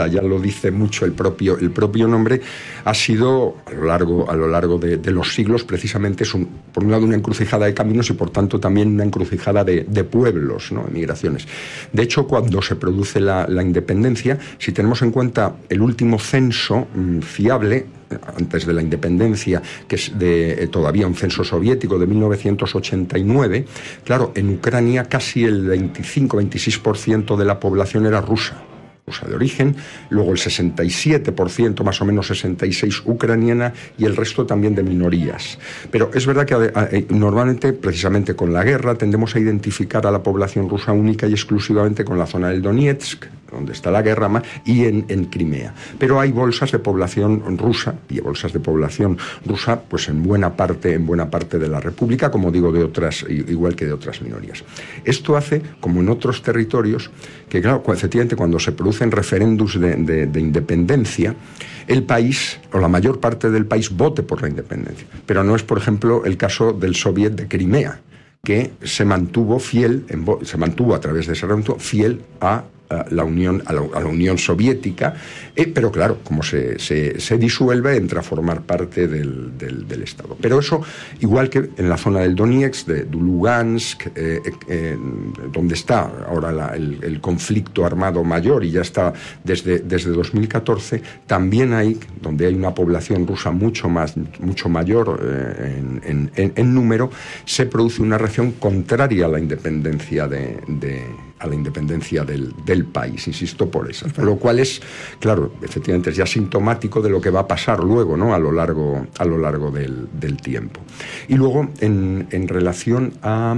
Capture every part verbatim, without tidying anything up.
nada, ya lo dice mucho el propio, el propio nombre, ha sido a lo largo, a lo largo de, de los siglos, precisamente es un, por un lado una encrucijada de caminos y por tanto también una encrucijada de, de pueblos, ¿no? Migraciones. De hecho, cuando se produce la, la independencia, si tenemos en cuenta el último censo mmm, fiable, antes de la independencia, que es de, eh, todavía un censo soviético de mil novecientos ochenta y nueve, claro, en Ucrania casi el veinticinco a veintiséis por ciento de la población era rusa. Rusa de origen, luego el sesenta y siete por ciento, más o menos sesenta y seis por ciento ucraniana y el resto también de minorías. Pero es verdad que eh, normalmente, precisamente con la guerra, tendemos a identificar a la población rusa única y exclusivamente con la zona del Donetsk, donde está la guerra, y en, en Crimea. Pero hay bolsas de población rusa, y bolsas de población rusa, pues en buena parte, en buena parte de la República, como digo, de otras, igual que de otras minorías. Esto hace, como en otros territorios, que claro, efectivamente cuando se producen referéndums de, de, de independencia, el país, o la mayor parte del país, vote por la independencia. Pero no es, por ejemplo, el caso del Soviet de Crimea, que se mantuvo fiel, en, se mantuvo a través de ese referéndum, fiel a la Unión, a la, a la Unión Soviética, eh, pero claro, como se, se, se disuelve, entra a formar parte del, del, del Estado. Pero eso, igual que en la zona del Donetsk, de, de Lugansk, eh, eh, donde está ahora la, el, el conflicto armado mayor, y ya está desde, desde dos mil catorce, también hay, donde hay una población rusa mucho, más, mucho mayor eh, en, en, en número, se produce una reacción contraria a la independencia de, de a la independencia del, del país, insisto, por eso. Lo cual es, claro, efectivamente es ya sintomático de lo que va a pasar luego, ¿no? A lo largo, a lo largo del, del tiempo. Y luego, en, en relación a,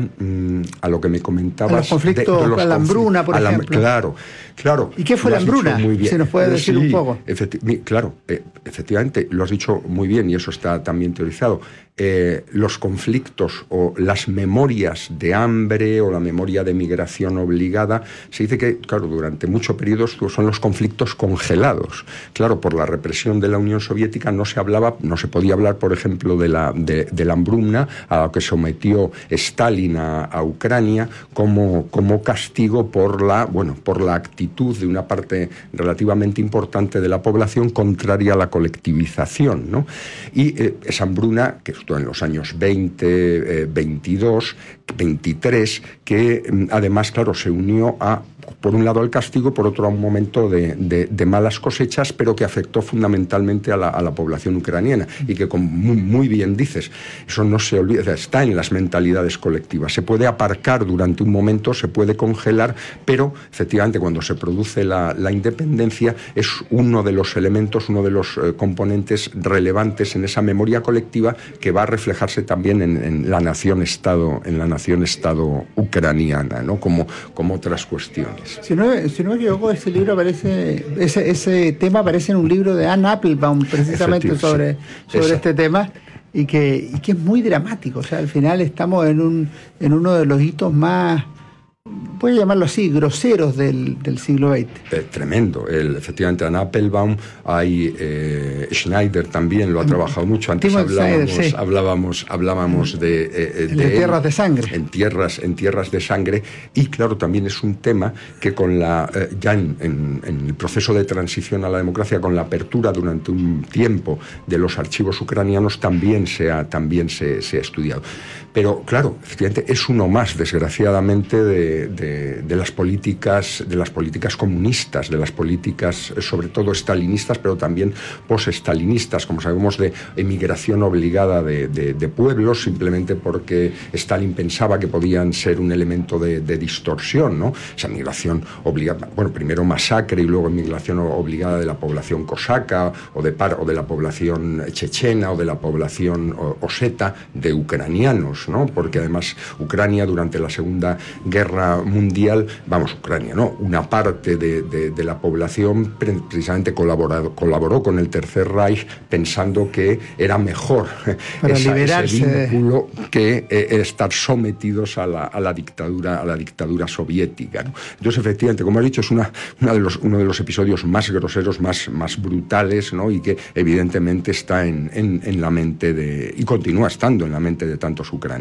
a lo que me comentabas... A los conflictos, de, de los a la hambruna, por la, ejemplo. Claro, claro. ¿Y qué fue la hambruna? ¿Se nos puede decir sí, un poco? Efecti- claro, eh, efectivamente, lo has dicho muy bien y eso está también teorizado. Eh, los conflictos o las memorias de hambre o la memoria de migración obligada, se dice que, claro, durante muchos periodos son los conflictos congelados. Claro, por la represión de la Unión Soviética no se hablaba, no se podía hablar, por ejemplo, de la, de, de la hambruna a la que sometió Stalin a, a Ucrania como, como castigo por la, bueno, por la actitud de una parte relativamente importante de la población contraria a la colectivización, ¿no? Y eh, esa hambruna, que en los años veinte, eh, veintidós, veintitrés, que además, claro, se unió a, por un lado al castigo, por otro a un momento de, de, de malas cosechas, pero que afectó fundamentalmente a la, a la población ucraniana y que, como muy, muy bien dices, eso no se olvida, está en las mentalidades colectivas. Se puede aparcar durante un momento, se puede congelar, pero efectivamente cuando se produce la, la independencia es uno de los elementos, uno de los eh, componentes relevantes en esa memoria colectiva que va a reflejarse también en, en la nación-estado, en la nación-estado ucraniana, ¿no? Como, como otras cuestiones. Si no, si no me equivoco, ese libro aparece, ese, ese tema aparece en un libro de Anne Applebaum, precisamente sobre, sí, sobre este tema, y que, y que es muy dramático. O sea, al final estamos en un, en uno de los hitos más, voy a llamarlo así, groseros del, del siglo veinte. Eh, tremendo. El, efectivamente, en Applebaum hay eh, Schneider también lo ha trabajado mucho. Antes Timo hablábamos, Schneider, sí. hablábamos, hablábamos de, eh, de, de tierras de sangre. En tierras, en tierras de sangre. Y claro, también es un tema que con la eh, ya en, en, en el proceso de transición a la democracia, con la apertura durante un tiempo de los archivos ucranianos, también se ha, también se, se ha estudiado. Pero claro, efectivamente es uno más, desgraciadamente, de, de, de las políticas, de las políticas comunistas, de las políticas sobre todo estalinistas, pero también post-estalinistas, como sabemos, de emigración obligada de, de, de pueblos, simplemente porque Stalin pensaba que podían ser un elemento de, de distorsión, ¿no? Esa migración obligada, bueno, primero masacre y luego emigración obligada de la población cosaca o de, par, o de la población chechena o de la población oseta, de ucranianos, ¿no? Porque además Ucrania durante la Segunda Guerra Mundial, vamos, Ucrania, ¿no? Una parte de, de, de la población precisamente colaborado, colaboró con el Tercer Reich pensando que era mejor para esa, liberarse ese vínculo que eh, estar sometidos a la, a la dictadura, a la dictadura soviética, ¿no? Entonces, efectivamente, como has dicho, es una, una de los, uno de los episodios más groseros, más, más brutales, ¿no? Y que evidentemente está en, en, en la mente de, y continúa estando en la mente de tantos ucranianos.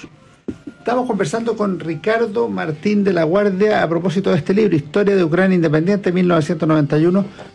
Estamos conversando con Ricardo Martín de la Guardia a propósito de este libro, Historia de Ucrania Independiente, mil novecientos noventa y uno